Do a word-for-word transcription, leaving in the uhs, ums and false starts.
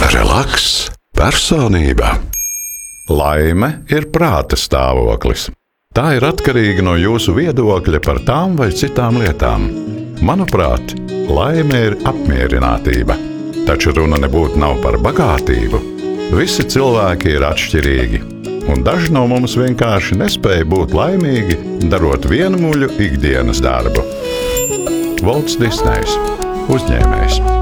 Relaks, personība. Laime ir prāta stāvoklis. Tā ir atkarīga no jūsu viedokļa par tām vai citām lietām. Manuprāt, laime ir apmierinātība. Taču runa nebūtu nav par bagātību. Visi cilvēki ir atšķirīgi, un daži no mums vienkārši nespēja būt laimīgi, darot vienmuļu ikdienas darbu. Volts Disnejs, uzņēmējs.